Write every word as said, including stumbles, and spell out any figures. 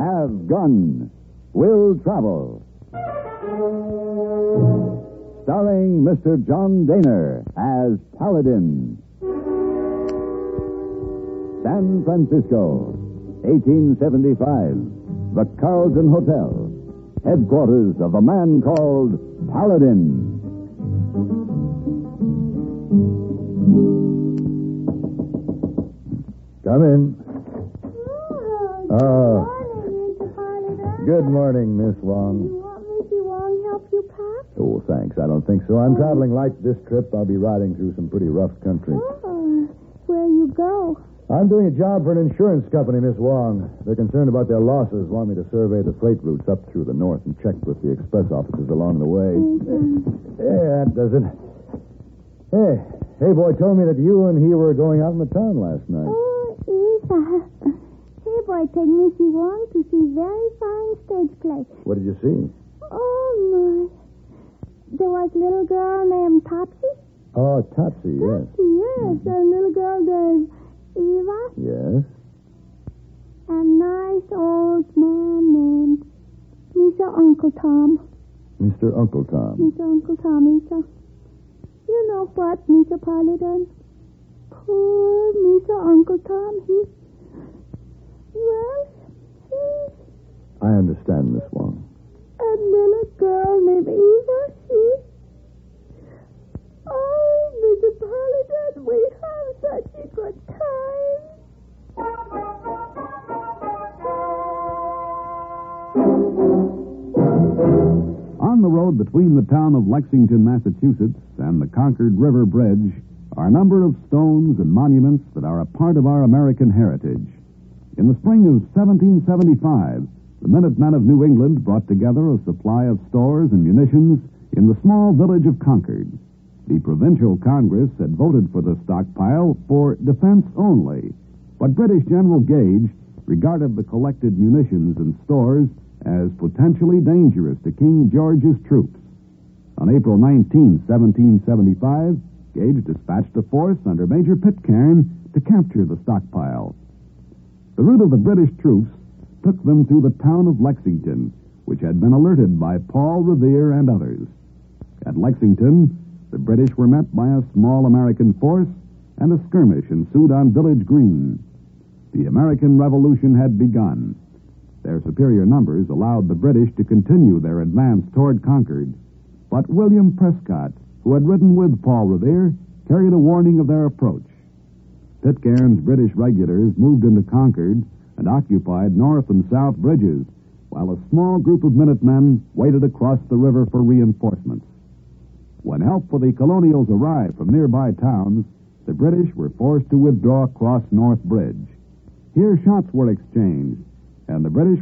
have gun, will travel. Starring Mister John Daner as Paladin. San Francisco, eighteen seventy-five. The Carlton Hotel, headquarters of a man called Paladin. Come in. Oh, Oh. good morning, Mister Paladin. Good morning, Miss Wong. You want Missy Wong help you pack? Oh, thanks. I don't think so. I'm traveling light this trip. I'll be riding through some pretty rough country. Oh, where you go? I'm doing a job for an insurance company, Miss Wong. They're concerned about their losses, want me to survey the freight routes up through the north and check with the express offices along the way. Yeah, that does it. Hey, hey, boy told me that you and he were going out in the town last night. Oh, Isa. Hey, boy, take Missy Wong to see very fine stage play. What did you see? Oh, my. There was a little girl named Topsy. Oh, Topsy, yes. Topsy, yes. A little girl named Eva. Yes? A nice old man named Mister Uncle Tom. Mister Uncle Tom. Mister Uncle Tom, Isa. You know what, Mister Paladin? Poor Mister Uncle Tom, he... Well, he... I understand, Miss Wong. A little girl named Eva, she... Oh, Mister Paladin, we have such a good time. On the road between the town of Lexington, Massachusetts, and the Concord River Bridge are a number of stones and monuments that are a part of our American heritage. In the spring of seventeen seventy-five, the Minutemen of New England brought together a supply of stores and munitions in the small village of Concord. The provincial Congress had voted for the stockpile for defense only, but British General Gage regarded the collected munitions and stores as potentially dangerous to King George's troops. On April nineteenth, seventeen seventy-five, Gage dispatched a force under Major Pitcairn to capture the stockpile. The route of the British troops took them through the town of Lexington, which had been alerted by Paul Revere and others. At Lexington, the British were met by a small American force, and a skirmish ensued on Village Green. The American Revolution had begun. Their superior numbers allowed the British to continue their advance toward Concord. But William Prescott, who had ridden with Paul Revere, carried a warning of their approach. Pitcairn's British regulars moved into Concord and occupied north and south bridges, while a small group of Minutemen waited across the river for reinforcements. When help for the colonials arrived from nearby towns, the British were forced to withdraw across North Bridge. Here shots were exchanged, and the British